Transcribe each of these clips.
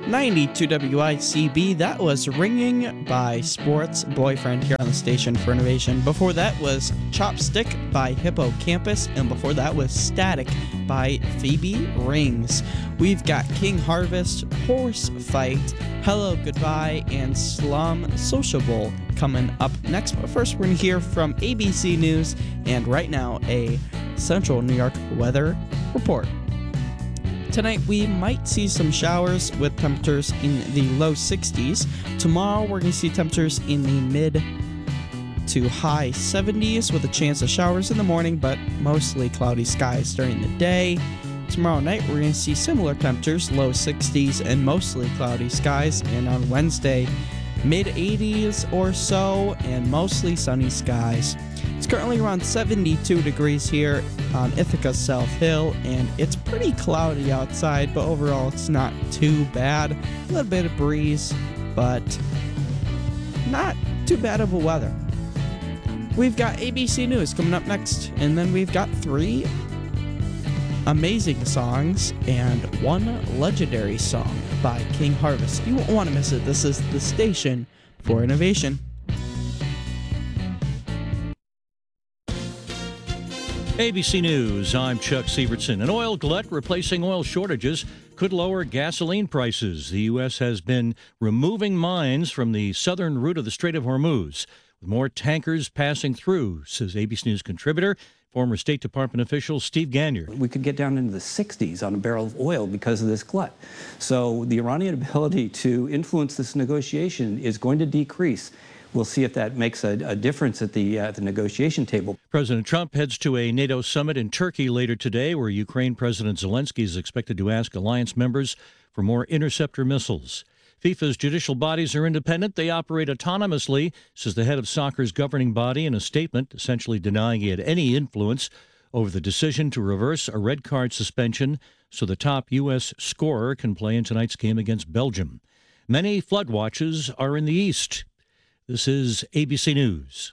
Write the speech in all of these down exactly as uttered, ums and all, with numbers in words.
ninety-two W I C B. That was Ringing by Sports Boyfriend here on the station for Innovation. Before that was Chopstick by Hippocampus, and before that was Static by Phoebe Rings. We've got King Harvest, Horse Fight, Hello Goodbye, and Slum Sociable coming up next. But first, we're going to hear from A B C News, and right now, a Central New York weather report. Tonight, we might see some showers with temperatures in the low sixties. Tomorrow, we're going to see temperatures in the mid to high seventies with a chance of showers in the morning, but mostly cloudy skies during the day. Tomorrow night, we're going to see similar temperatures, low sixties and mostly cloudy skies. And on Wednesday, mid eighties or so and mostly sunny skies. It's currently around seventy-two degrees here on Ithaca South Hill, and it's pretty cloudy outside, but overall it's not too bad. A little bit of breeze, but not too bad of a weather. We've got A B C News coming up next, and then we've got three amazing songs and one legendary song by King Harvest. You won't want to miss it. This is the station for Innovation. A B C News, I'm Chuck Sievertson. An oil glut replacing oil shortages could lower gasoline prices. The U S has been removing mines from the southern route of the Strait of Hormuz, with more tankers passing through, says A B C News contributor, former State Department official Steve Gagnier. We could get down into the sixties on a barrel of oil because of this glut. So the Iranian ability to influence this negotiation is going to decrease. We'll see if that makes a, a difference at the, uh, the negotiation table. President Trump heads to a NATO summit in Turkey later today, where Ukraine President Zelensky is expected to ask alliance members for more interceptor missiles. FIFA's judicial bodies are independent. They operate autonomously, says the head of soccer's governing body in a statement, essentially denying he had any influence over the decision to reverse a red card suspension so the top U S scorer can play in tonight's game against Belgium. Many flood watches are in the east. This is A B C News.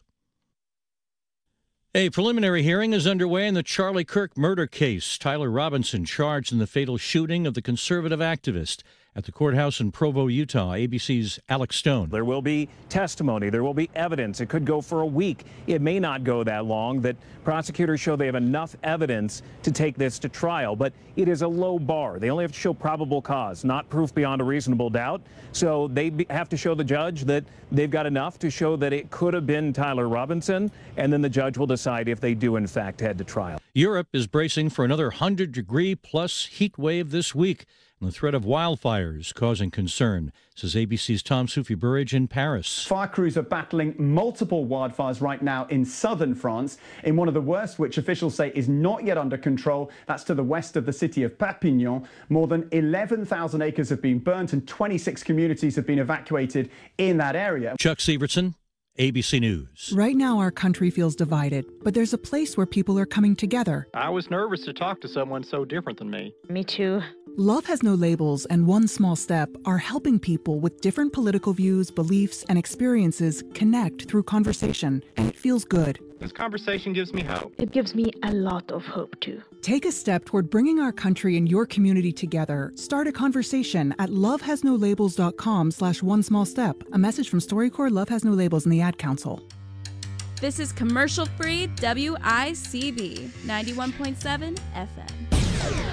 A preliminary hearing is underway in the Charlie Kirk murder case. Tyler Robinson charged in the fatal shooting of the conservative activist at the courthouse in Provo, Utah. A B C's Alex Stone. There will be testimony. There will be evidence. It could go for a week. It may not go that long. That prosecutors show they have enough evidence to take this to trial. But it is a low bar. They only have to show probable cause, not proof beyond a reasonable doubt. So they have to show the judge that they've got enough to show that it could have been Tyler Robinson. And then the judge will decide if they do, in fact, head to trial. Europe is bracing for another one hundred degree plus heat wave this week. And the threat of wildfires causing concern, says A B C's Tom Soufi Burridge in Paris. Fire crews are battling multiple wildfires right now in southern France, in one of the worst, which officials say is not yet under control. That's to the west of the city of Perpignan. More than eleven thousand acres have been burnt and twenty-six communities have been evacuated in that area. Chuck Sievertson, A B C News. Right now, our country feels divided, but there's a place where people are coming together. I was nervous to talk to someone so different than me. Me too. Love Has No Labels and One Small Step are helping people with different political views, beliefs, and experiences connect through conversation, and it feels good. This conversation gives me hope. It gives me a lot of hope too. Take a step toward bringing our country and your community together. Start a conversation at lovehasnolabels.com slash one small step. A message from StoryCorps, Love Has No Labels, and the Ad Council. This is commercial-free W I C B ninety-one point seven F M.